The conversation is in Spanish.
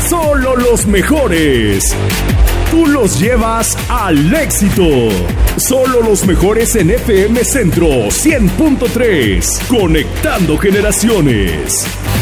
solo los mejores. Tú los llevas al éxito. Solo los mejores en FM Centro 100.3. Conectando generaciones.